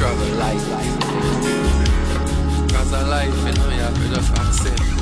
travel light. Cause a life, you know, you have to just accept.